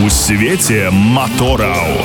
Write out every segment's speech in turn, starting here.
У свеце матораў.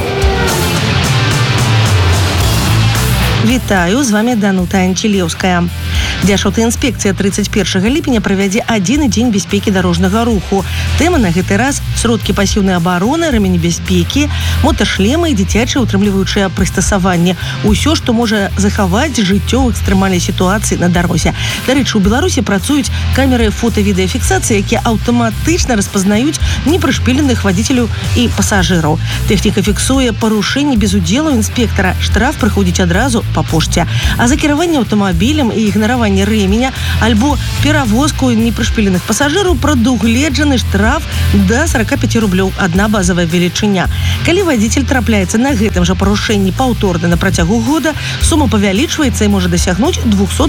Вітаю, з вами Данута Анчелеўская. Дзяржаўтаінспекцыя 31 ліпеня правядзе адзіны дзень бяспекі дарожнага руху. Тэма на гэты раз сродкі пасіўнай абароны, рамені бяспекі, моташлемы і дзіцячыя ўтрымліваючыя прыстасаванні. Усё, што можа захаваць жыццё ў экстрэмальнай сітуацыі на дарозе. Дарэчы, у Беларусі працуюць камеры фота-відэафіксацыі, якія аўтаматычна распазнаюць непрышпіленых вадзіцеляў і пасажыраў. Тэхніка фіксуе парушэнні без удзелу інспектара. Штраф прыходзіць адразу па пошце. А за кіраванне аўтамабілем і ігнараванне рэменя альбо перавозку непрышпіленых пасажыраў прадугледжаны штраф да 45 рублёў, адна базавая велічыня. Калі вадзіцель трапляецца на гэтым жа парушэнні паўторна на працягу года, сума павялічваецца і можа дасягнуць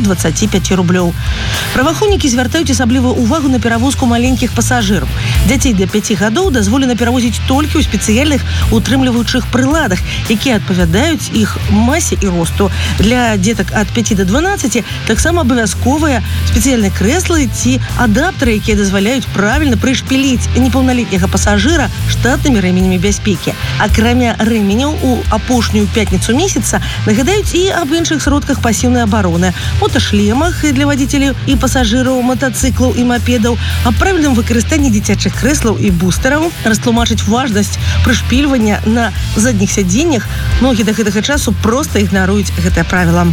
225 рублёў. Праваахоўнікі звяртаюць асаблівую увагу на перавозку маленькіх пасажыраў. Дзяцей да 5 гадоў дазволена перавозіць толькі ў спецыяльных утрымліваючых прыладах, якія адпавядаюць іх масе і росту. Для дзетак ад 5 до 12 таксама абавязковыя спецыяльныя крэслы ці адаптары, якія дазваляюць правільна прышпіліць непаўналетняга пасажыра штатнымі рэменямі бяспекі. Акрамя рэменяў, у апошнюю пятніцу месяца нагадаюць і аб іншых сродках пасіўнай абароны, моташлемах для вадзіцеляў і пасажыраў матацыклаў і мапедаў, аб правільным выкарыстанні дзіцячых крэслаў і бустараў, растлумачыць важнасць прышпільвання на задніх сядзеннях. Многі да гэтага часу проста ігнаруюць гэтае правіла.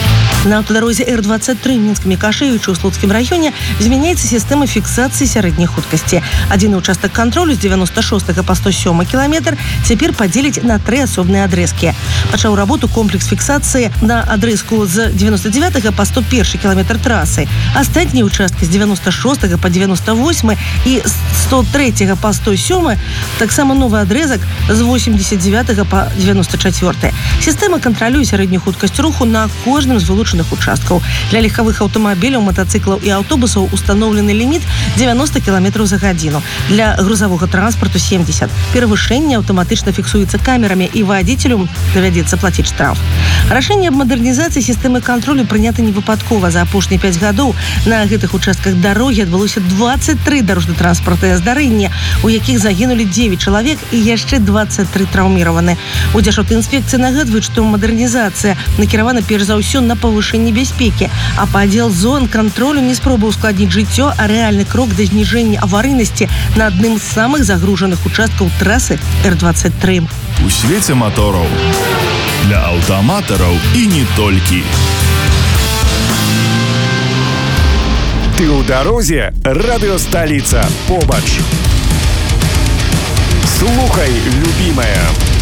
На аўтадарозе Р-23 Мінск-Мікашэвіча ў Слуцкім раёне змяняецца сістэма фіксацыі сярэдняй хуткасці. Адзіны ўчастак кантролю з 96 па 107 кіламетр цяпер падзеліць на 3 асобныя адрэзкі. Пачаў работу комплекс фіксацыі на адрэзку з 99 па 101 кіламетр трасы. Астатнія ўчасткі з 96 па 98 і з 103 па 107 таксама новы адрезак з 89 па 94. Сістэма кантралюе сярэднюю хуткасць руху на кожным з вылучаных участкаў. Для легкавых аўтамабіляў, матацыклаў і аўтобусаў установлены ліміт 90 км за гадзіну. Для грузавога транспарту 70. Перавышэнне аўтаматычна фіксуецца камерамі і вадзіцелю давядзецца плаціць штраф. Рашэнне аб мадэрнізацыі сістэмы кантролю прынята не выпадкова. За апошнія 5 гадоў на гэтых участках дарогі адбылося 23 дарожна-транспартныя здарэнні, у якіх загінулі 9 чалавек і яшчэ 23 траўміраваны. У Дзяржаўтаінспекцыі нагадваюць, што мадэрнізацыя накіравана перш за ўсё на павышэнне бяспекі, а падзел зон кантролю не спроба ускладніць жыццё, а рэальны крок да зніжэння аварыйнасці на адным з самых загружаных участкаў трасы Р-23. У свеце матораў. Для аўтаматараў і не толькі. Ты ў дарозе? Радыёсталіца побач. Слухай, любімая.